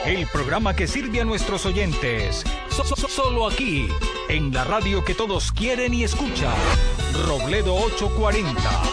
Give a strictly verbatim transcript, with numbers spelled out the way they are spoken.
El programa que sirve a nuestros oyentes. So- so- solo aquí, en la radio que todos quieren y escuchan. Robledo ochocientos cuarenta.